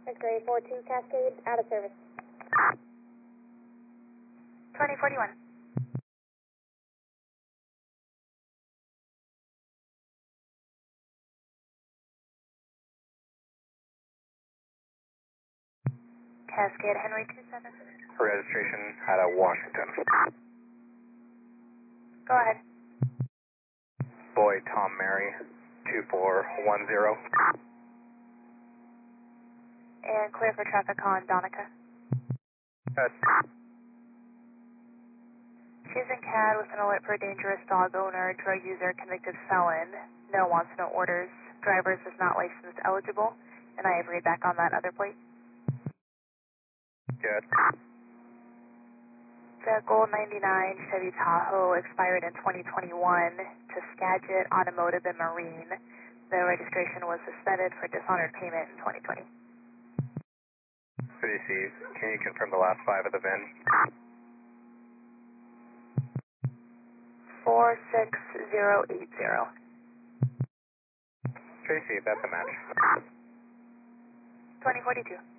X-ray 42 Cascade, out of service. 2041. Cascade Henry 27. Registration out of Washington. Go ahead. Boy Tom Mary 2410. And clear for traffic on Donica. Good. She's in CAD with an alert for a dangerous dog owner, drug user, convicted felon. No wants, no orders. Drivers is not licensed eligible. And I have read back on that other plate. Good. The Gold 99 Chevy Tahoe expired in 2021 to Skagit Automotive and Marine. The registration was suspended for dishonored payment in 2020. CDC, can you confirm the last 5 of the VIN? 46080. Tracy, that's a match. 2042.